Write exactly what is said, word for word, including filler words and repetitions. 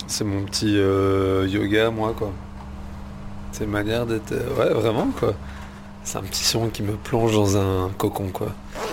C'est mon petit euh, yoga, moi, quoi. C'est une manière d'être... euh, Ouais, vraiment, quoi. C'est un petit son qui me plonge dans un cocon, quoi.